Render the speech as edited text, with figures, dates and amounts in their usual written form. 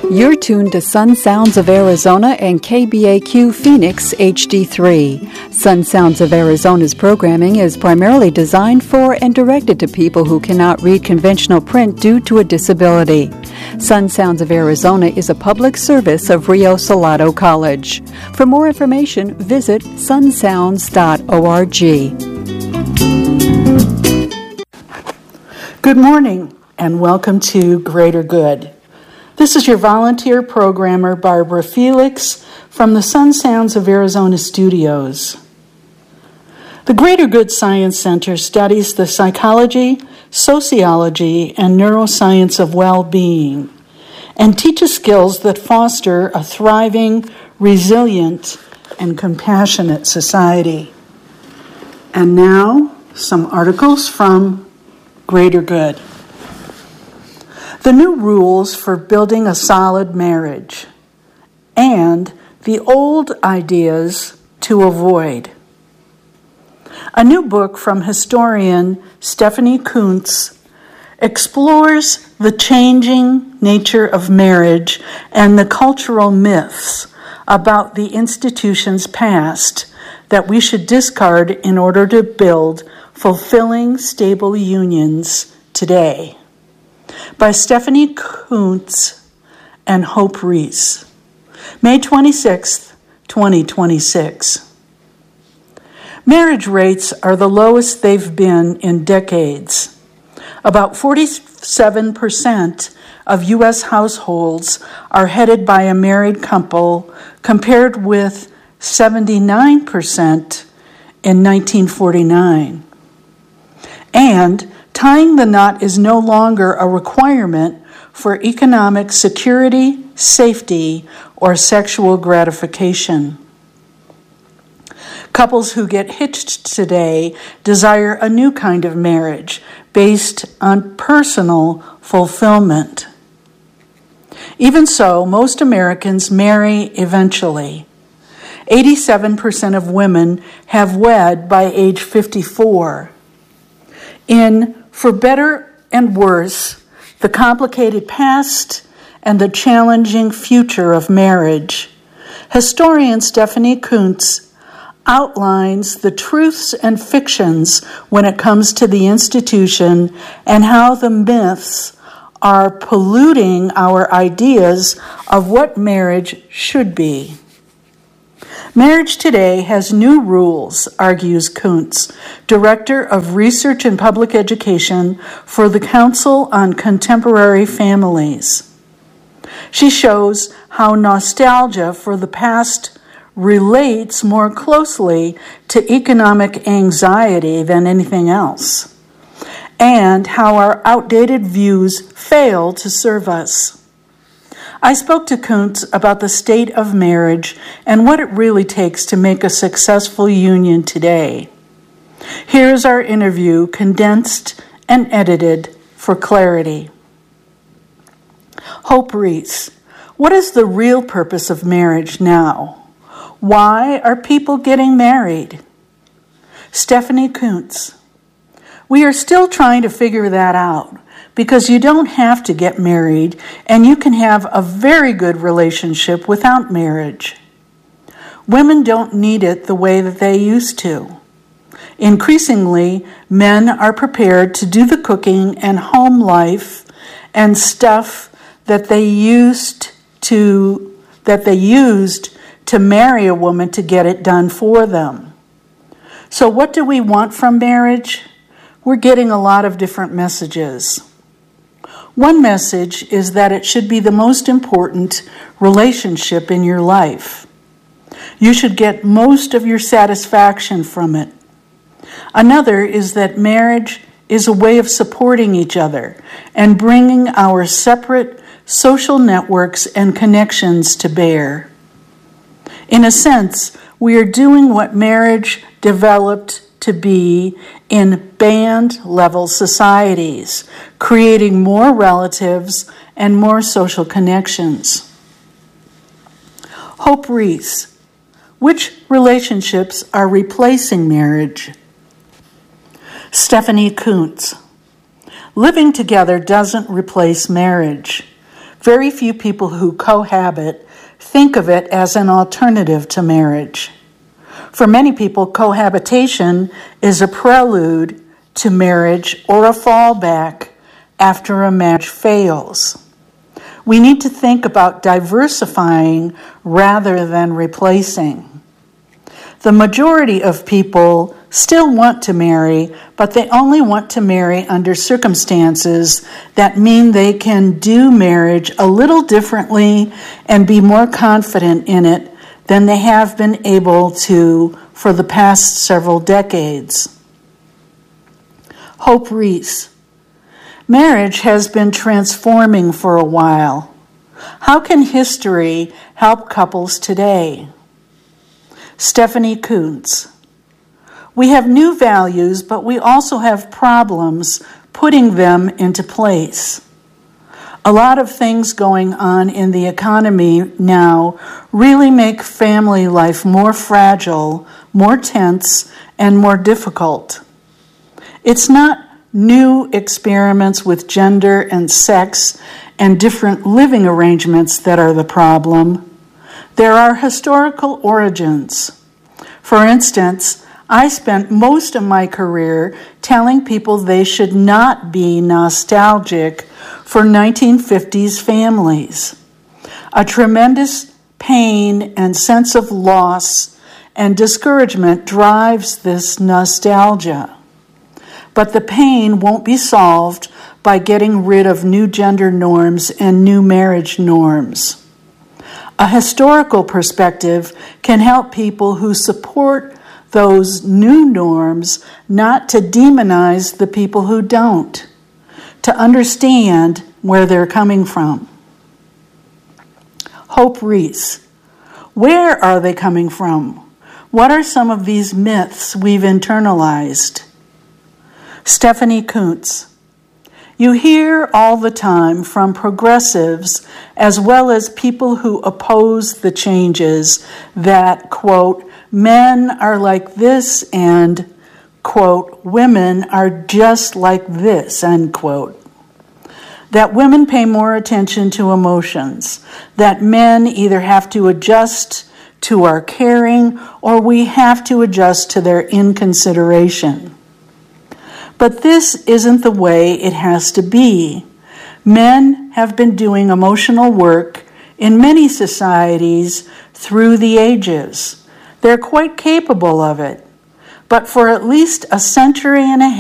You're tuned to Sun Sounds of Arizona and KBAQ Phoenix HD3. Sun Sounds of Arizona's programming is primarily designed for and directed to people who cannot read conventional print due to a disability. Sun Sounds of Arizona is a public service of Rio Salado College. For more information, visit sunsounds.org. Good morning and welcome to Greater Good. This is your volunteer programmer, Barbara Felix, from the Sun Sounds of Arizona studios. The Greater Good Science Center studies the psychology, sociology, and neuroscience of well-being and teaches skills that foster a thriving, resilient, and compassionate society. And now, some articles from Greater Good. The new rules for building a solid marriage, and the old ideas to avoid. A new book from historian Stephanie Coontz explores the changing nature of marriage and the cultural myths about the institutions past that we should discard in order to build fulfilling, stable unions today. By Stephanie Coontz and Hope Reese. May 26, 2026. Marriage rates are the lowest they've been in decades. About 47% of U.S. households are headed by a married couple, compared with 79% in 1949. And tying the knot is no longer a requirement for economic security, safety, or sexual gratification. Couples who get hitched today desire a new kind of marriage based on personal fulfillment. Even so, most Americans marry eventually. 87% of women have wed by age 54. In For Better and Worse, the complicated past and the challenging future of marriage, historian Stephanie Coontz outlines the truths and fictions when it comes to the institution and how the myths are polluting our ideas of what marriage should be. Marriage today has new rules, argues Coontz, Director of Research and Public Education for the Council on Contemporary Families. She shows how nostalgia for the past relates more closely to economic anxiety than anything else, and how our outdated views fail to serve us. I spoke to Coontz about the state of marriage and what it really takes to make a successful union today. Here's our interview, condensed and edited for clarity. Hope Reese, what is the real purpose of marriage now? Why are people getting married? Stephanie Coontz, we are still trying to figure that out, because you don't have to get married and you can have a very good relationship without marriage. Women don't need it the way that they used to. Increasingly, men are prepared to do the cooking and home life and stuff that they used to marry a woman to get it done for them. So what do we want from marriage? We're getting a lot of different messages. One message is that it should be the most important relationship in your life. You should get most of your satisfaction from it. Another is that marriage is a way of supporting each other and bringing our separate social networks and connections to bear. In a sense, we are doing what marriage developed to be in band-level societies, creating more relatives and more social connections. Hope Reese, which relationships are replacing marriage? Stephanie Coontz, living together doesn't replace marriage. Very few people who cohabit think of it as an alternative to marriage. For many people, cohabitation is a prelude to marriage or a fallback after a marriage fails. We need to think about diversifying rather than replacing. The majority of people still want to marry, but they only want to marry under circumstances that mean they can do marriage a little differently and be more confident in it than they have been able to for the past several decades. Hope Reese. Marriage has been transforming for a while. How can history help couples today? Stephanie Kuntz. We have new values, but we also have problems putting them into place. A lot of things going on in the economy now really make family life more fragile, more tense, and more difficult. It's not new experiments with gender and sex and different living arrangements that are the problem. There are historical origins. For instance, I spent most of my career telling people they should not be nostalgic for 1950s families. A tremendous pain and sense of loss and discouragement drives this nostalgia. But the pain won't be solved by getting rid of new gender norms and new marriage norms. A historical perspective can help people who support those new norms not to demonize the people who don't, to understand where they're coming from. Hope Reese. Where are they coming from? What are some of these myths we've internalized? Stephanie Kuntz. You hear all the time from progressives as well as people who oppose the changes that, quote, men are like this and, quote, women are just like this, unquote. That women pay more attention to emotions, that men either have to adjust to our caring or we have to adjust to their inconsideration. But this isn't the way it has to be. Men have been doing emotional work in many societies through the ages. They're quite capable of it. But for at least a century and a half,